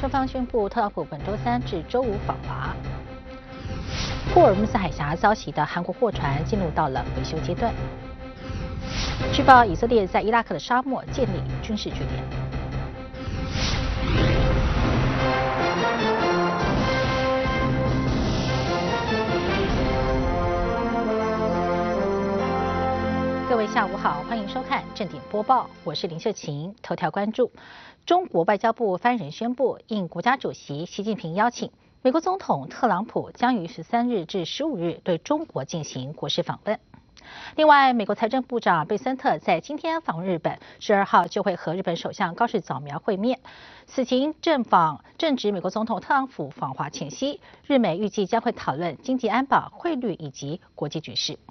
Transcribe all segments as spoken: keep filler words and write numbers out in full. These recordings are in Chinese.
双方宣布特朗普本周三至周五访华。霍尔木兹海峡遭袭的韩国货船进入到了维修阶段。据报，以色列在伊拉克的沙漠建立军事据点。各位下午好，欢迎收看正点播报，我是林秀琴。头条关注：中国外交部发言人宣布，应国家主席习近平邀请，美国总统特朗普将于十三日至十五日对中国进行国事访问。另外，美国财政部长贝森特在今天访问日本，十二号就会和日本首相高市早苗会面。此行正访正值美国总统特朗普访华前夕，日美预计将会讨论经济安保、汇率以及国际局势。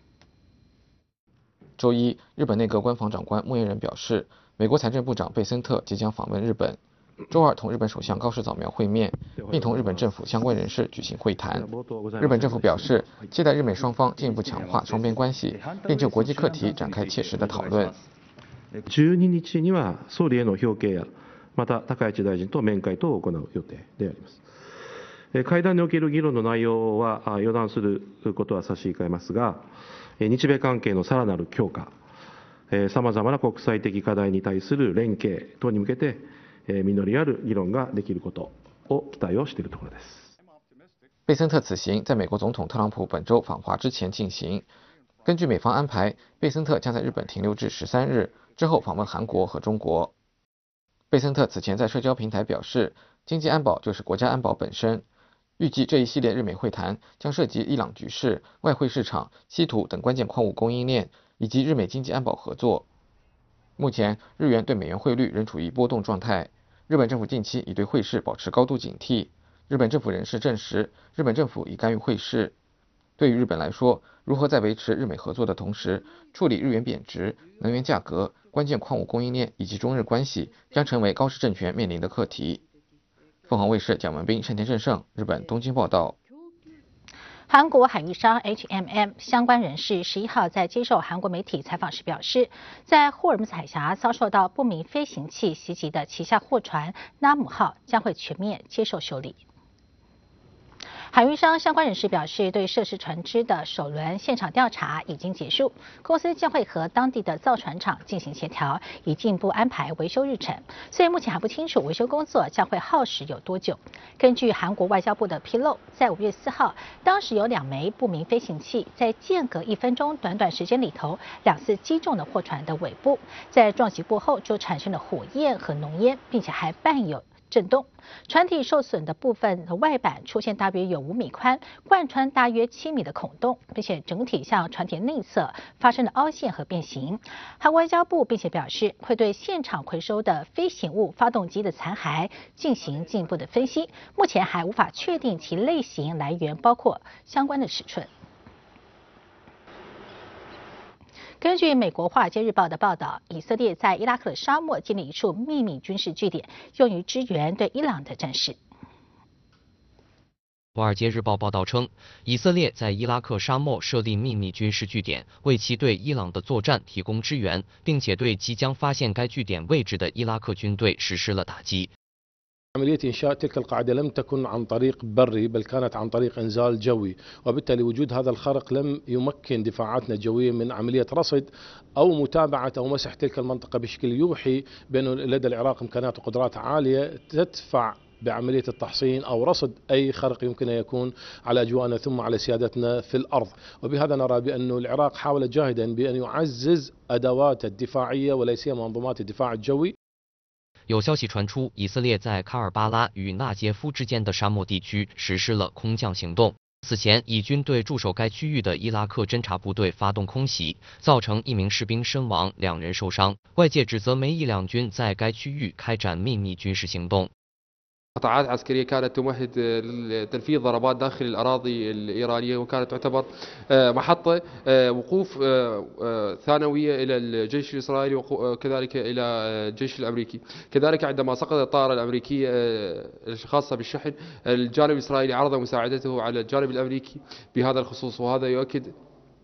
周一，日本内阁官房长官木原人表示，美国财政部长贝森特即将访问日本，周二同日本首相高市早苗会面，并同日本政府相关人士举行会谈。日本政府表示，期待日美双方进一步强化双边关系，并就国际课题展开切实的讨论。 じゅうににちには総理への表敬や、また高市大臣と面会等を行う予定であります。会談における議論の内容は予断することは差し控えますが、日米関係のさらなる強化、さまざまな国際的課題に対する連携等に向けて、実りある議論ができることを期待をしているところです。 贝森特此行在美国总统特朗普本周访华之前进行。根据美方安排，贝森特将在日本停留至十三日，之后访问韩国和中国。贝森特此前在社交平台表示，经济安保就是国家安保本身。预计这一系列日美会谈将涉及伊朗局势、外汇市场、稀土等关键矿物供应链以及日美经济安保合作。目前，日元对美元汇率仍处于波动状态。日本政府近期已对汇市保持高度警惕。日本政府人士证实，日本政府已干预汇市。对于日本来说，如何在维持日美合作的同时，处理日元贬值、能源价格、关键矿物供应链以及中日关系，将成为高市政权面临的课题。凤凰卫视蒋文斌、盛田正胜，日本东京报道。 韩国海运商 H M M 相关人士十一号在接受韩国媒体采访时表示，在霍尔木兹海峡遭受到不明飞行器袭击的旗下货船拉姆号将会全面接受修理。海运商相关人士表示，对涉事船只的首轮现场调查已经结束，公司将会和当地的造船厂进行协调，以进一步安排维修日程。虽然目前还不清楚维修工作将会耗时有多久。根据韩国外交部的披露，在五月四号，当时有两枚不明飞行器在间隔一分钟短短时间里头两次击中了货船的尾部，在撞击过后就产生了火焰和浓烟，并且还伴有震动，船体受损的部分的外板出现大约有五米宽、贯穿大约七米的孔洞，并且整体向船体内侧发生了凹陷和变形。韩国外交部并且表示，会对现场回收的飞行物发动机的残骸进行进一步的分析，目前还无法确定其类型、来源，包括相关的尺寸。根据美国《华尔街日报》的报道，以色列在伊拉克的沙漠建立一处秘密军事据点，用于支援对伊朗的战事。 华尔街日报报道称，以色列在伊拉克沙漠设立秘密军事据点，为其对伊朗的作战提供支援，并且对即将发现该据点位置的伊拉克军队实施了打击。 عملية إنشاء تلك القاعدة لم تكن عن طريق بري بل كانت عن طريق إنزال جوي، وبالتالي وجود هذا الخرق لم يمكن دفاعاتنا الجوية من عملية رصد أو متابعة أو مسح تلك المنطقة بشكل يوحي بأنه لدى العراق إمكانات وقدرات عالية تدفع بعملية التحصين أو رصد أي خرق يمكن أن يكون على أجوائنا ثم على سيادتنا في الأرض. وبهذا نرى بأن العراق حاول جاهدا بأن يعزز أدوات الدفاعية ولا سيما منظومات الدفاع الجوي。 有消息传出，以色列在卡尔巴拉与纳杰夫之间的沙漠地区实施了空降行动。此前，以军对驻守该区域的伊拉克侦察部队发动空袭，造成一名士兵身亡，两人受伤。外界指责美以两军在该区域开展秘密军事行动。 قطاعات عسكرية كانت تمهد لتنفيذ ضربات داخل الأراضي الإيرانية، وكانت تعتبر محطة وقوف ثانوية إلى الجيش الإسرائيلي وكذلك إلى الجيش الأمريكي. كذلك عندما سقطت الطائرة الأمريكية الخاصة بالشحن، الجانب الإسرائيلي عرض مساعدته على الجانب الأمريكي بهذا الخصوص، وهذا يؤكد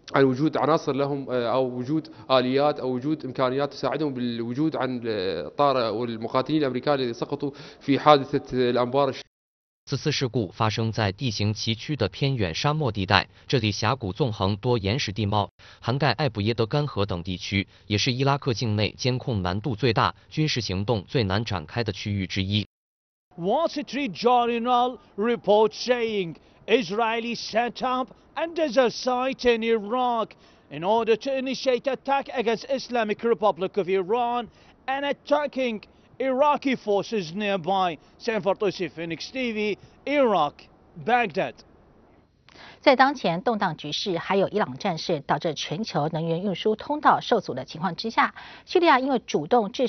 عن وجود عناصر لهم او وجود اليات او وجود امكانيات تساعدهم بالوجود عن الطائره والمقاتلين الامريكان الذين سقطوا في حادثه الانبار. 此次事故发生在地形崎岖的偏远沙漠地带，这里峡谷纵横，多岩石地貌，涵盖艾布耶德干河等地区，也是伊拉克境内监控难度最大、军事行动最难展开的区域之一。 Wall Street Journal reports saying Israeli set up a desert site in Iraq in order to initiate attack against Islamic Republic of Iran and attacking Iraqi forces nearby. Sam Fartosi, Phoenix T V, Iraq, Baghdad. 在当前动荡局势，还有伊朗战事导致全球能源运输通道受阻的情况之下，叙利亚因为主动制